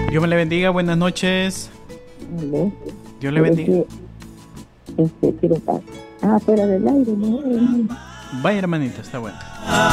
Dios me le bendiga, buenas noches. Vale. Dios le bendiga. Quiero estar fuera del aire, ¿no? Vaya hermanita, está bueno.